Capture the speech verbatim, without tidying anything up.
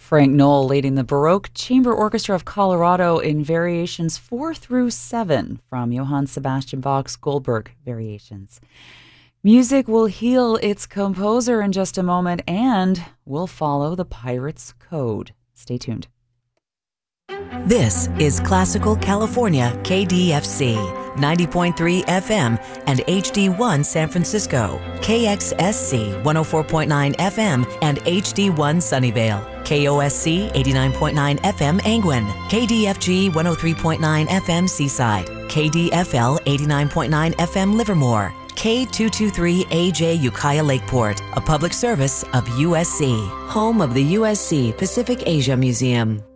Frank Knoll leading the Baroque Chamber Orchestra of Colorado in Variations four through seven from Johann Sebastian Bach's Goldberg Variations. Music will heal its composer in just a moment, and we'll follow the Pirates' Code. Stay tuned. This is Classical California K D F C, ninety point three F M and H D one San Francisco, K X S C one oh four point nine F M and H D one Sunnyvale, K O S C eighty-nine point nine F M Angwin, K D F G one oh three point nine F M Seaside, K D F L eighty-nine point nine F M Livermore, K two twenty-three A J Ukiah Lakeport, a public service of U S C, home of the U S C Pacific Asia Museum.